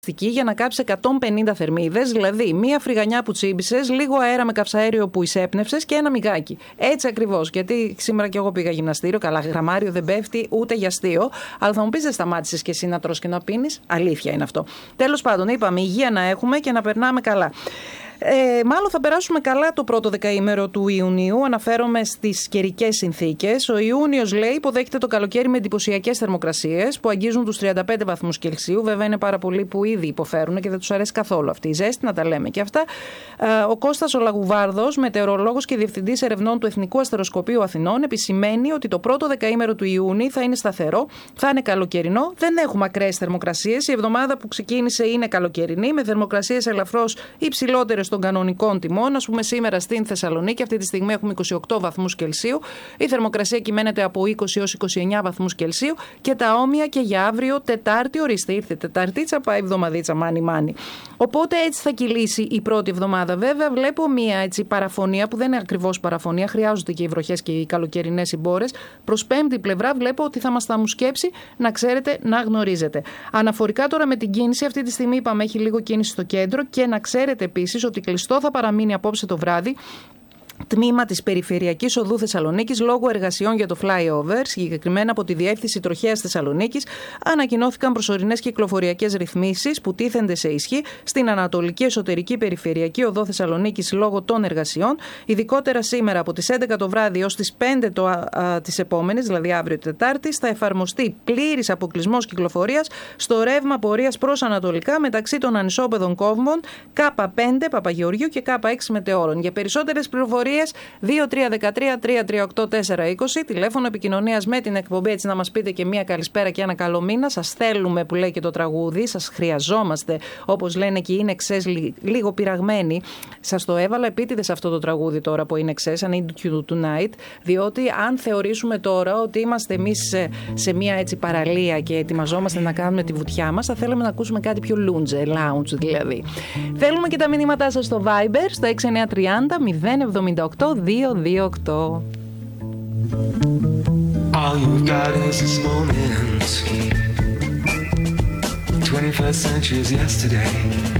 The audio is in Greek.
για να κάψει 150 θερμίδες, δηλαδή μία φρυγανιά που τσίμπησες, λίγο αέρα με καυσαέριο που εισέπνευσες και ένα μυγάκι. Έτσι ακριβώς. Γιατί σήμερα κι εγώ πήγα γυμναστήριο, καλά, γραμμάριο δεν πέφτει ούτε για αστείο, αλλά θα μου πεις δεν σταμάτησες και εσύ να τρως και να πίνεις. Αλήθεια είναι αυτό. Τέλος πάντων, είπαμε υγεία να έχουμε και να περνάμε καλά. Μάλλον θα περάσουμε καλά το πρώτο δεκαήμερο του Ιουνίου. Αναφέρομαι στις καιρικές συνθήκες. Ο Ιούνιος, λέει, υποδέχεται το καλοκαίρι με εντυπωσιακές θερμοκρασίες που αγγίζουν τους 35 βαθμούς Κελσίου. Βέβαια, είναι πάρα πολλοί που ήδη υποφέρουν και δεν τους αρέσει καθόλου αυτή η ζέστη, να τα λέμε και αυτά. Ο Κώστας ο Λαγουβάρδος, μετεωρολόγος και διευθυντής ερευνών του Εθνικού Αστεροσκοπείου Αθηνών, επισημαίνει ότι το πρώτο δεκαήμερο του Ιούνιου θα είναι σταθερό, θα είναι καλοκαιρινό. Δεν έχουμε ακραίες θερμοκρασίες. Η εβδομάδα που ξεκίνησε είναι καλοκαιρινή, με θερμοκρασίες ελαφρώς υψηλότερες των κανονικών τιμών. Ας πούμε, σήμερα στην Θεσσαλονίκη, αυτή τη στιγμή έχουμε 28 βαθμούς Κελσίου. Η θερμοκρασία κυμαίνεται από 20 έως 29 βαθμούς Κελσίου και τα όμοια και για αύριο Τετάρτη. Ορίστε, ήρθε Τεταρτίτσα, πάει εβδομαδίτσα, μάνι. Οπότε έτσι θα κυλήσει η πρώτη εβδομάδα. Βέβαια, βλέπω μία έτσι παραφωνία που δεν είναι ακριβώς παραφωνία. Χρειάζονται και οι βροχές και οι καλοκαιρινές συμπόρες. Προς πέμπτη πλευρά βλέπω ότι θα μας τα μουσκέψει, να ξέρετε, να γνωρίζετε. Αναφορικά τώρα με την κίνηση, αυτή τη στιγμή είπαμε έχει λίγο κίνηση στο κέντρο και να ξέρετε επίσης ότι κλειστό θα παραμείνει απόψε το βράδυ τμήμα της Περιφερειακής Οδού Θεσσαλονίκης λόγω εργασιών για το flyover. Συγκεκριμένα από τη Διεύθυνση Τροχέας Θεσσαλονίκης ανακοινώθηκαν προσωρινές κυκλοφοριακές ρυθμίσεις που τίθενται σε ισχύ στην Ανατολική Εσωτερική Περιφερειακή Οδό Θεσσαλονίκης λόγω των εργασιών. Ειδικότερα σήμερα από τις 11 το βράδυ ως τις 5 της επόμενης, δηλαδή αύριο Τετάρτη, θα εφαρμοστεί πλήρης αποκλεισμός κυκλοφορίας στο ρεύμα πορείας προς Ανατολικά μεταξύ των ανισόπεδων κόμβων K5 Παπαγεωργίου και K6 Μετεώρων. Για περισσότερες πληροφορίες 2313-338-420, τηλέφωνο επικοινωνίας με την εκπομπή, έτσι να μας πείτε και μία καλησπέρα και ένα καλό μήνα. Σας θέλουμε, που λέει και το τραγούδι, σας χρειαζόμαστε, όπως λένε και είναι εξές λίγο πειραγμένοι. Σας το έβαλα επίτηδες αυτό το τραγούδι τώρα που είναι εξές, I Need You Tonight, διότι αν θεωρήσουμε τώρα ότι είμαστε εμείς σε μία έτσι παραλία και ετοιμαζόμαστε να κάνουμε τη βουτιά μας, θα θέλαμε να ακούσουμε κάτι πιο lounge δηλαδή. Θέλουμε και τα μηνύματά σας στο Viber, στο 6930 078 228. All you've got is this moment. 21st century is yesterday.